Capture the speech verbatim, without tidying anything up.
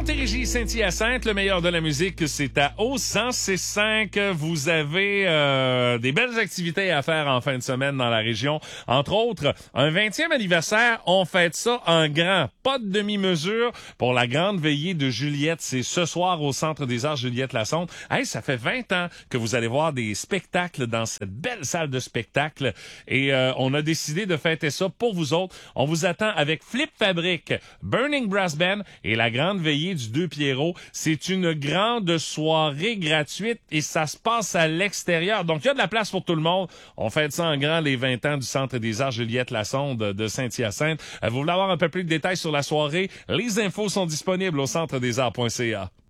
Montérégie, Saint-Hyacinthe, le meilleur de la musique, c'est à O cent cinq. Vous avez euh, des belles activités à faire en fin de semaine dans la région. Entre autres, un vingtième anniversaire, on fête ça en grand. Pas de demi-mesure pour la grande veillée de Juliette. C'est ce soir au Centre des Arts Juliette Lassonde. Hey, ça fait vingt ans que vous allez voir des spectacles dans cette belle salle de spectacle. Et euh, on a décidé de fêter ça pour vous autres. On vous attend avec Flip Fabric, Burning Brass Band et la grande veillée du Deux Pierrot. C'est une grande soirée gratuite et ça se passe à l'extérieur. Donc, il y a de la place pour tout le monde. On fête ça en grand les vingt ans du Centre des Arts Juliette Lassonde de Saint-Hyacinthe. Vous voulez avoir un peu plus de détails sur la soirée? Les infos sont disponibles au centre des arts point c a.